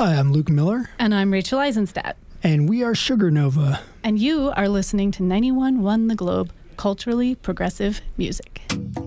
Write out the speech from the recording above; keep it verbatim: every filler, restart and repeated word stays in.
Hi, I'm Luke Miller. And I'm Rachel Eisenstadt. And we are Sugar Nova. And you are listening to ninety-one point one The Globe, culturally progressive music.